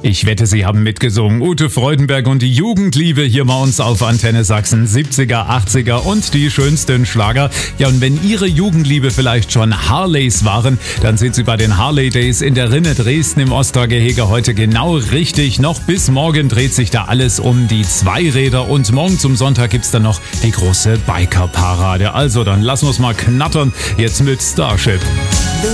Ich wette, Sie haben mitgesungen. Ute Freudenberg und die Jugendliebe hier bei uns auf Antenne Sachsen. 70er, 80er und die schönsten Schlager. Ja, und wenn Ihre Jugendliebe vielleicht schon Harleys waren, dann sind Sie bei den Harley Days in der Rinne Dresden im Ostergehege heute genau richtig. Noch bis morgen dreht sich da alles um die Zweiräder und morgen zum Sonntag gibt's dann noch die große Biker-Parade. Also, dann lassen wir es mal knattern. Jetzt mit Starship.